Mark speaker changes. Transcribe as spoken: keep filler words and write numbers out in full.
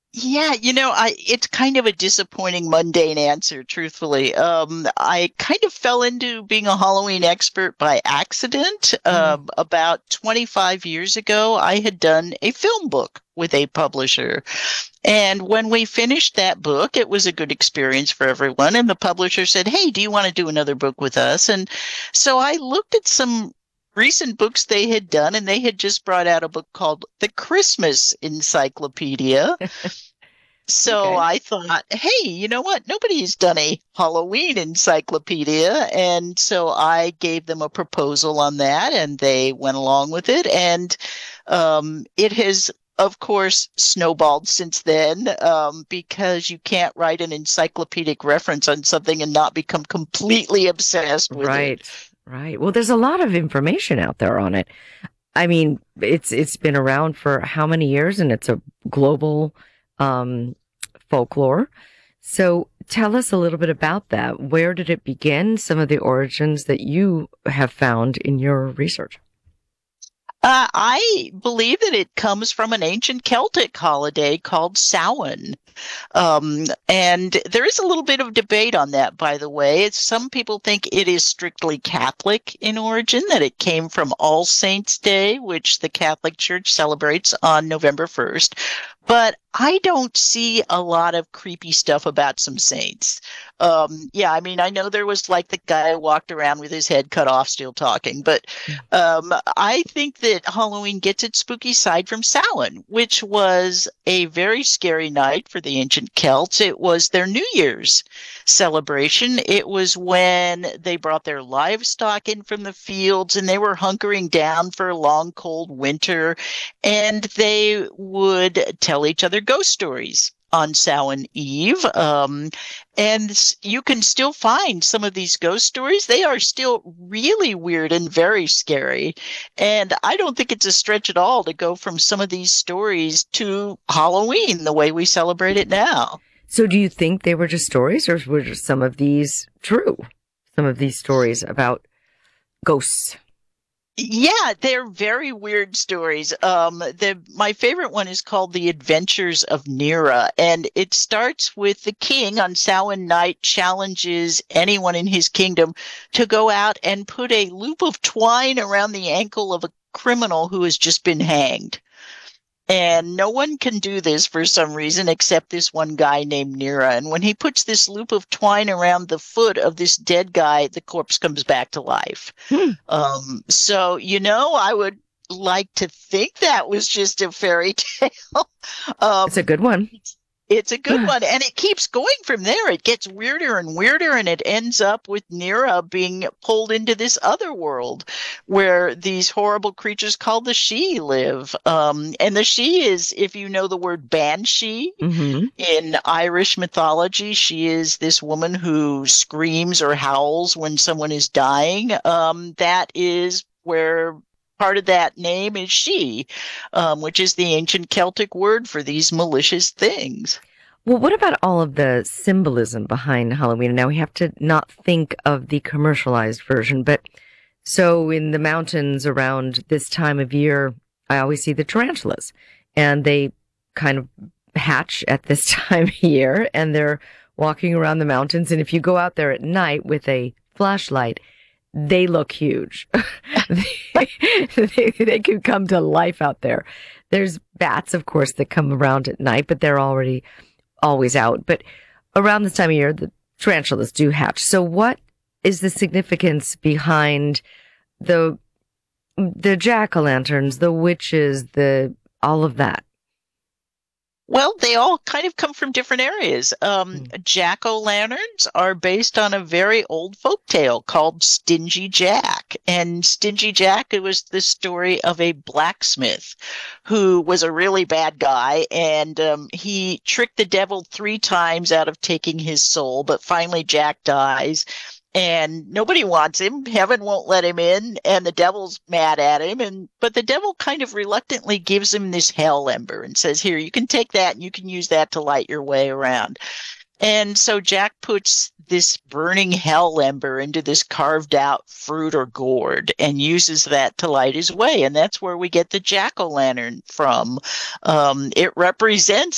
Speaker 1: Yeah, you know, I it's kind of a disappointing, mundane answer, truthfully. Um, I kind of fell into being a Halloween expert by accident.
Speaker 2: Mm.
Speaker 1: Um, about twenty-five years ago, I had done a film book with a publisher. And when we finished that book, it was a good experience for everyone. And the publisher said, "Hey, do you want to do another book with us?" And so I looked at some recent books they had done, and they had just brought out a book called The Christmas Encyclopedia. So
Speaker 2: Okay.
Speaker 1: I thought, hey, you know what? Nobody's done a Halloween encyclopedia. And so I gave them a proposal on that, and they went along with it. And um, it has, of course, snowballed since then, um, because you can't write an encyclopedic reference on something and not become completely obsessed with it.
Speaker 2: Right. Right. Well, there's a lot of information out there on it. I mean, it's it's been around for how many years, and it's a global um, folklore. So tell us a little bit about that. Where did it begin? Some of the origins that you have found in your research.
Speaker 1: Uh, I believe that it comes from an ancient Celtic holiday called Samhain. Um, and there is a little bit of debate on that, by the way. It's, some people think it is strictly Catholic in origin, that it came from All Saints' Day, which the Catholic Church celebrates on November first. But I don't see a lot of creepy stuff about some saints. Um, yeah, I mean, I know there was like the guy who walked around with his head cut off still talking, but um, I think that Halloween gets its spooky side from Samhain, which was a very scary night for the ancient Celts. It was their New Year's celebration. It was when they brought their livestock in from the fields and they were hunkering down for a long, cold winter, and they would tell each other ghost stories on Samhain Eve. Um, and you can still find some of these ghost stories. They are still really weird and very scary. And I don't think it's a stretch at all to go from some of these stories to Halloween the way we celebrate it now.
Speaker 2: So do you think they were just stories, or were some of these true? Some of these stories about ghosts.
Speaker 1: Yeah, they're very weird stories. Um, the my favorite one is called The Adventures of Nera, and it starts with the king on Samhain night challenges anyone in his kingdom to go out and put a loop of twine around the ankle of a criminal who has just been hanged. And no one can do this for some reason except this one guy named Nera. And when he puts this loop of twine around the foot of this dead guy, the corpse comes back to life.
Speaker 2: Hmm.
Speaker 1: Um, so, you know, I would like to think that was just a fairy tale.
Speaker 2: It's a
Speaker 1: um,
Speaker 2: good one.
Speaker 1: it's a good one, and it keeps going from there. It gets weirder and weirder, and it ends up with Nera being pulled into this other world where these horrible creatures called the She live. Um, and the She is, if you know the word banshee
Speaker 2: Mm-hmm.
Speaker 1: in Irish mythology, she is this woman who screams or howls when someone is dying. Um, that is where part of that name is she, um, which is the ancient Celtic word for these malicious things.
Speaker 2: Well, what about all of the symbolism behind Halloween? Now we have to not think of the commercialized version, but so in the mountains around this time of year, I always see the tarantulas, and they kind of hatch at this time of year, and they're walking around the mountains. And if you go out there at night with a flashlight, they look huge. they, they, they can come to life out there. There's bats, of course, that come around at night, but they're already always out. But around this time of year, the tarantulas do hatch. So what is the significance behind the the jack-o'-lanterns, the witches, the all of that?
Speaker 1: Well, they all kind of come from different areas. Um,
Speaker 2: Mm.
Speaker 1: jack-o'-lanterns are based on a very old folk tale called Stingy Jack. And Stingy Jack, it was the story of a blacksmith who was a really bad guy, and um, he tricked the devil three times out of taking his soul, but finally Jack dies. And nobody wants him. Heaven won't let him in, and the devil's mad at him. And but the devil kind of reluctantly gives him this hell ember and says, "Here, you can take that, and you can use that to light your way around." And so Jack puts this burning hell ember into this carved out fruit or gourd and uses that to light his way. And that's where we get the jack o' lantern from. Um, it represents